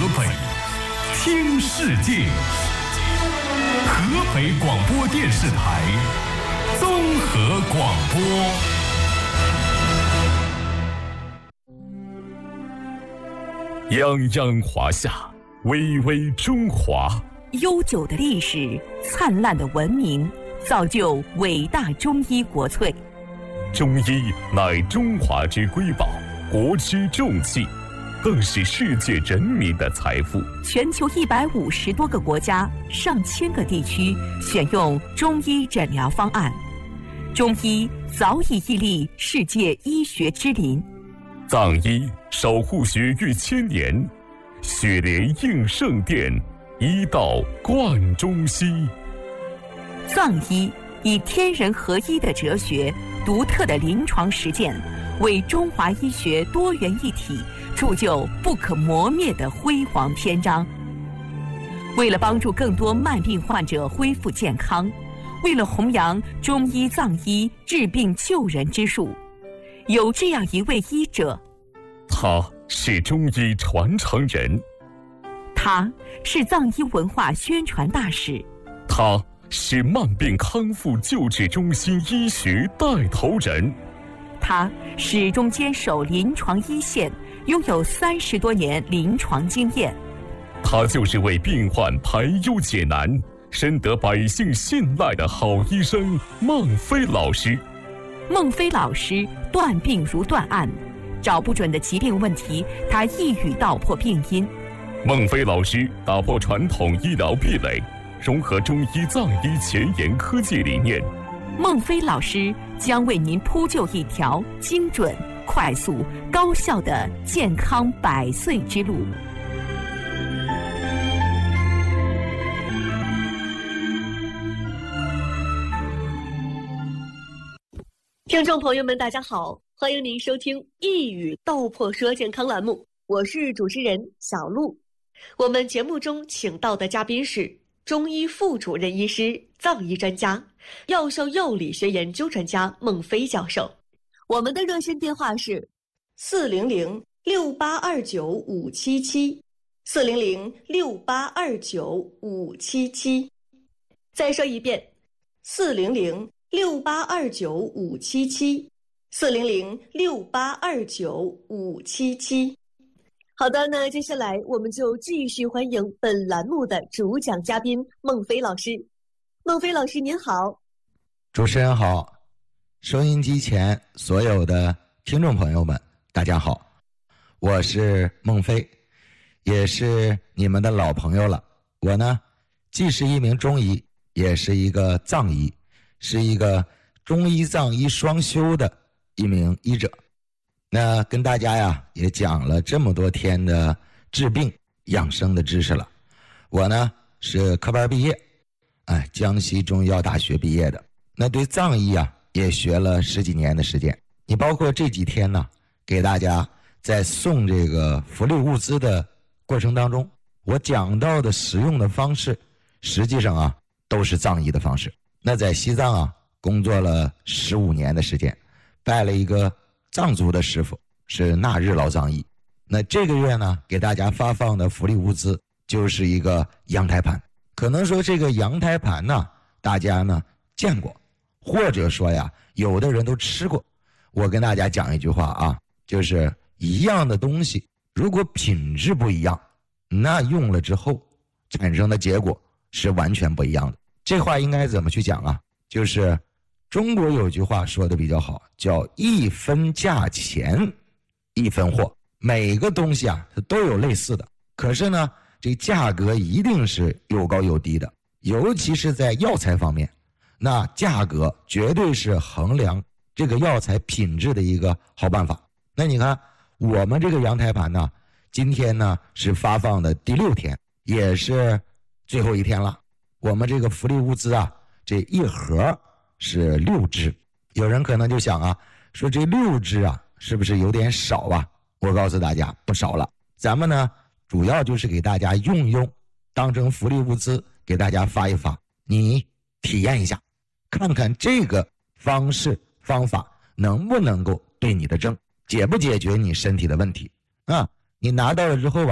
北，听世界。河北广播电视台综合广播。泱泱华夏，巍巍中华。 悠久的历史，灿烂的文明，造就伟大中医国粹。 中医乃中华之瑰宝，国之重器，更是世界人民的财富。 全球150多个国家、上千个地区选用中医诊疗方案，中医早已屹立世界医学之林。 藏医守护学逾1000年，血莲应圣殿，医道贯中西。 藏医以天人合一的哲学、独特的临床实践，为中华医学多元一体铸就不可磨灭的辉煌篇章。为了帮助更多慢病患者恢复健康，为了弘扬中医藏医治病救人之术，有这样一位医者， 他是中医传承人， 他是藏医文化宣传大使， 他是慢病康复救治中心医学带头人， 他始终坚守临床一线，拥有30多年临床经验。 他就是为病患排忧解难、深得百姓信赖的好医生孟非老师。 孟非老师断病如断案，找不准的疾病问题，他一语道破病因。 孟非老师打破传统医疗壁垒，融合中医藏医前沿科技理念。 孟非老师将为您铺就一条精准、快速、高效的健康100岁之路。 听众朋友们，大家好，欢迎您收听一语道破说健康栏目，我是主持人小璐。我们节目中请到的嘉宾是中医副主任医师、藏医专家、药效药理学研究专家孟非教授。我们的热线电话是400-6829-577，400-6829-577。再说一遍，400-6829-577，400-6829-577。好的，那接下来我们就继续欢迎本栏目的主讲嘉宾孟非老师。孟非老师您好。 主持人好，收音机前所有的听众朋友们大家好，我是孟非，也是你们的老朋友了。我呢既是一名中医，也是一个藏医，是一个中医藏医双修的一名医者。那跟大家呀也讲了这么多天的治病养生的知识了。我呢是科班毕业，江西中医药大学毕业的。那对藏医啊也学了10几年的时间。你包括这几天呢，给大家在送这个福利物资的过程当中，我讲到的使用的方式，实际上啊都是藏医的方式。那在西藏啊工作了15年的时间，拜了一个藏族的师傅，是纳日老藏医。那这个月呢给大家发放的福利物资就是一个羊胎盘。可能说这个羊胎盘呢大家呢见过，或者说呀有的人都吃过。我跟大家讲一句话啊，就是一样的东西如果品质不一样，那用了之后产生的结果是完全不一样的。这话应该怎么去讲啊？就是中国有句话说的比较好，叫1分价钱1分货。每个东西啊它都有类似的，可是呢这价格一定是有高有低的，尤其是在药材方面，那价格绝对是衡量这个药材品质的一个好办法。那你看我们这个羊胎盘呢，今天呢是发放的第6天，也是最后一天了。我们这个福利物资啊，这一盒是6支。有人可能就想啊，说这6支啊是不是有点少啊？我告诉大家不少了。咱们呢主要就是给大家用一用，当成福利物资给大家发一发，你体验一下，看看这个方式方法能不能够对你的症，解不解决你身体的问题啊？你拿到了之后啊，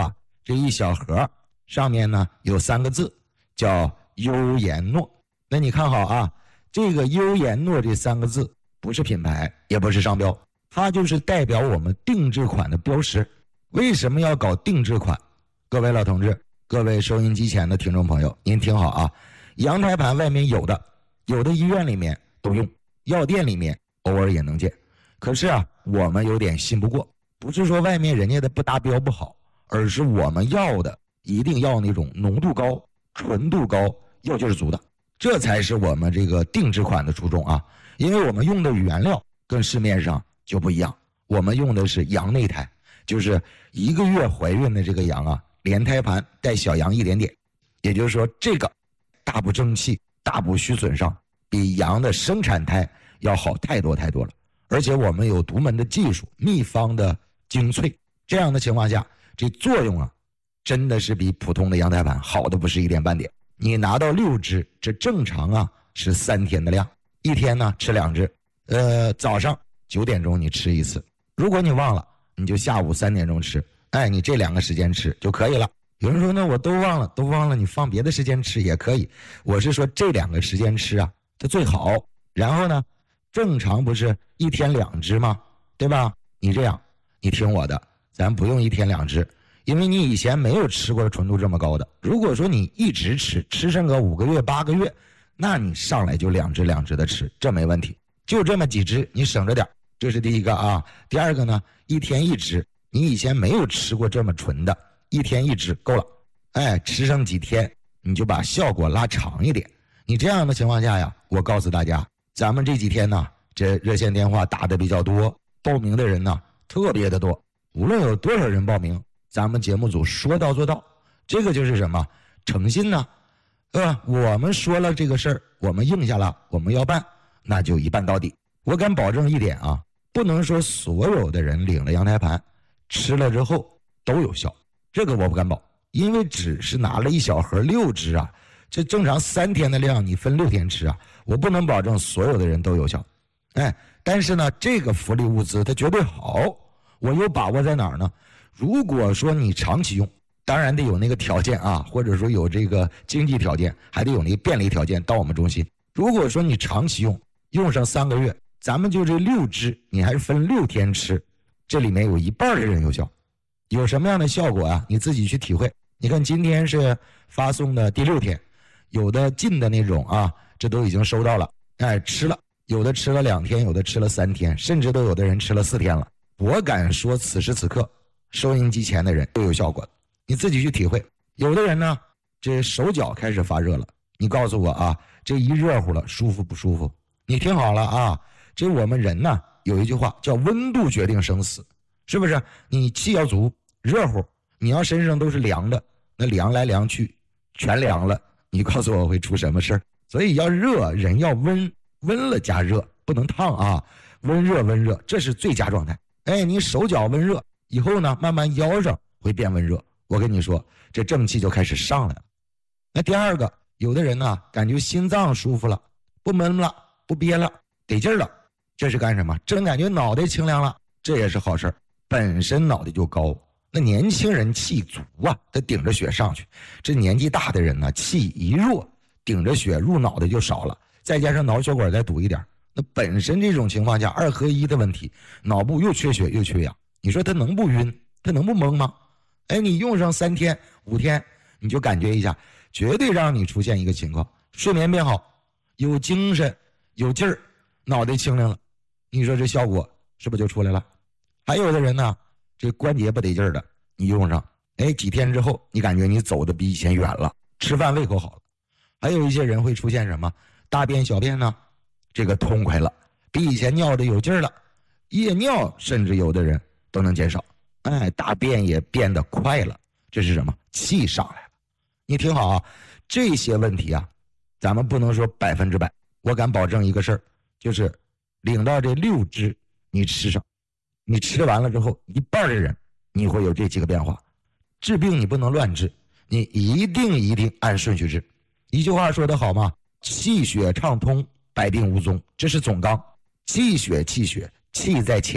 这一小盒，上面呢有3个字，叫优颜诺。那你看好啊，这个优颜诺这3个字不是品牌，也不是商标，它就是代表我们定制款的标识。为什么要搞定制款？各位老同志，各位收音机前的听众朋友，您听好啊，阳台盘外面有的医院里面都用，药店里面偶尔也能见。可是啊，我们有点信不过，不是说外面人家的不达标不好，而是我们要的一定要那种浓度高、纯度高、药劲足的，这才是我们这个定制款的初衷啊。因为我们用的原料跟市面上就不一样，我们用的是羊内胎，就是1个月怀孕的这个羊啊，连胎盘带小羊一点点，也就是说这个大补正气、大补虚损伤，比羊的生产胎要好太多太多了。而且我们有独门的技术，秘方的精粹，这样的情况下，这作用啊，真的是比普通的羊胎盘好的不是一点半点。你拿到6支，这正常啊是3天的量，一天呢吃2支，早上9点钟你吃一次，如果你忘了，你就下午3点钟吃，你这2个时间吃就可以了。有人说那我都忘了，你放别的时间吃也可以，我是说这2个时间吃啊，它最好。然后呢，正常不是1天2支吗？对吧？你这样，你听我的，咱不用1天2支，因为你以前没有吃过纯度这么高的。如果说你一直吃上个5个月8个月，那你上来就2支的吃，这没问题。就这么几支，你省着点，这是第一个啊。第二个呢，1天1支，你以前没有吃过这么纯的，1天1支够了。吃上几天，你就把效果拉长一点。你这样的情况下呀，我告诉大家，咱们这几天呢，这热线电话打的比较多，报名的人呢特别的多。无论有多少人报名，咱们节目组说到做到，这个就是什么？诚信呢，我们说了这个事儿，我们应下了，我们要办，那就一办到底。我敢保证一点啊，不能说所有的人领了羊胎盘吃了之后都有效，这个我不敢保，因为只是拿了一小盒6支啊，这正常3天的量你分6天吃啊，我不能保证所有的人都有效。但是呢，这个福利物资它绝对好，我有把握在哪儿呢？如果说你长期用，当然得有那个条件啊，或者说有这个经济条件，还得有那个便利条件到我们中心。如果说你长期用上3个月，咱们就这6支你还是分6天吃，这里面有1半的人有效。有什么样的效果啊？你自己去体会。你看今天是发送的第6天，有的进的那种啊，这都已经收到了，吃了，有的吃了2天，有的吃了3天，甚至都有的人吃了4天了。我敢说此时此刻收音机前的人都有效果，你自己去体会。有的人呢，这手脚开始发热了，你告诉我啊，这一热乎了舒服不舒服？你听好了啊，这我们人呢有一句话叫温度决定生死，是不是？你气要足，热乎，你要身上都是凉的，那凉来凉去全凉了，你告诉我会出什么事儿？所以要热，人要温，温了加热，不能烫啊，温热，这是最佳状态。你手脚温热以后呢，慢慢腰上会变温热，我跟你说，这正气就开始上来了。那第二个，有的人呢感觉心脏舒服了，不闷了，不憋了，得劲了，这是干什么？真感觉脑袋清凉了，这也是好事儿。本身脑袋就高，那年轻人气足啊，他顶着血上去。这年纪大的人呢，气一弱，顶着血入脑袋就少了，再加上脑血管再堵一点，那本身这种情况下2合1的问题，脑部又缺血又缺氧，你说他能不晕？他能不懵吗？你用上3天5天，你就感觉一下，绝对让你出现一个情况，睡眠变好，有精神有劲儿，脑袋清亮了，你说这效果是不是就出来了？还有的人呢，这关节不得劲儿的，你用上几天之后，你感觉你走的比以前远了，吃饭胃口好了。还有一些人会出现什么？大便小便呢，这个痛快了，比以前尿的有劲儿了，夜尿甚至有的人都能减少，大便也变得快了，这是什么？气上来了。你听好啊，这些问题啊，咱们不能说100%，我敢保证一个事儿，就是领到这6支你吃上，你吃完了之后，1半的人你会有这几个变化。治病你不能乱治，你一定按顺序治。一句话说得好嘛，气血畅通，百病无踪，这是总纲。气血，气在前。